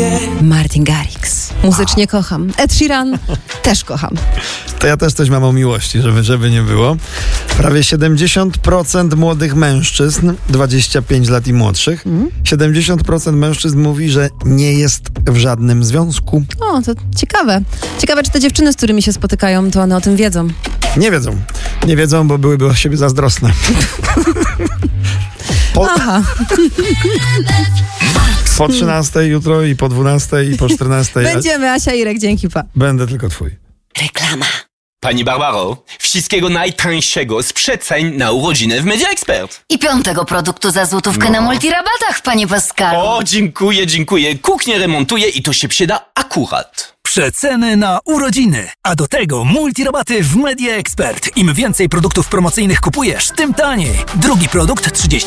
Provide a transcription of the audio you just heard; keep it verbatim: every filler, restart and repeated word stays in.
Martin Garrix. Muzycznie kocham. Ed Sheeran też kocham. To ja też coś mam o miłości, żeby, żeby nie było. Prawie siedemdziesiąt procent młodych mężczyzn, dwadzieścia pięć lat i młodszych, mm. siedemdziesiąt procent mężczyzn mówi, że nie jest w żadnym związku. O, to ciekawe. Ciekawe, czy te dziewczyny, z którymi się spotykają, to one o tym wiedzą. Nie wiedzą. Nie wiedzą, bo byłyby o siebie zazdrosne. Po, Aha. po trzynastej jutro i po dwunastej i po czternastej. Będziemy, Asia Irek, dzięki, pa. Będę tylko twój. Reklama. Pani Barbaro, wszystkiego najtańszego z przeceń na urodziny w Media Expert. I piątego produktu za złotówkę No. na multirabatach, panie Pascalu. O, dziękuję, dziękuję. Kuchnię remontuję i to się przyda akurat. Przeceny na urodziny, a do tego multirabaty w Media Expert. Im więcej produktów promocyjnych kupujesz, tym taniej. Drugi produkt trzydzieści